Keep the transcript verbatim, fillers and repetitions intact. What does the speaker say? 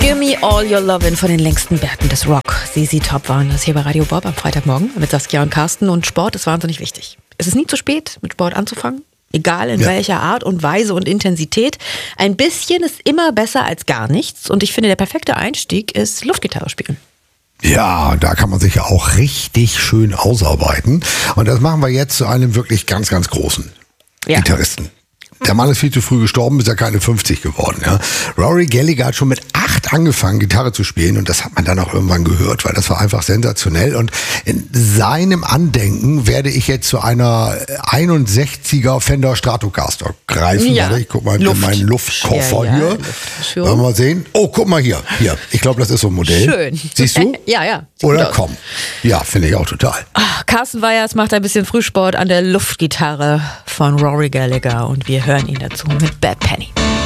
Give Me All Your Lovin' von den längsten Bärten des Rock. Z Z Top waren das hier bei Radio Bob am Freitagmorgen mit Saskia und Carsten. Und Sport ist wahnsinnig wichtig. Es ist nie zu spät, mit Sport anzufangen. Egal in ja. welcher Art und Weise und Intensität. Ein bisschen ist immer besser als gar nichts. Und ich finde, der perfekte Einstieg ist Luftgitarre spielen. Ja, da kann man sich ja auch richtig schön ausarbeiten. Und das machen wir jetzt zu einem wirklich ganz, ganz großen ja. Gitarristen. Der Mann ist viel zu früh gestorben, ist ja keine fünfzig geworden. Ja. Rory Gallagher hat schon mit acht angefangen, Gitarre zu spielen, und das hat man dann auch irgendwann gehört, weil das war einfach sensationell. Und in seinem Andenken werde ich jetzt zu einer einundsechziger Fender Stratocaster greifen. Ja. Ich guck mal Luft. in meinen Luftkoffer ja, ja. hier. Luft. Wollen wir mal sehen? Oh, guck mal hier. Hier. Ich glaube, das ist so ein Modell. Schön. Siehst du? ja, ja. Oder komm. Ja, finde ich auch total. Ach, Carsten Weyers macht ein bisschen Frühsport an der Luftgitarre von Rory Gallagher und wir hören ihn dazu mit Bad Penny.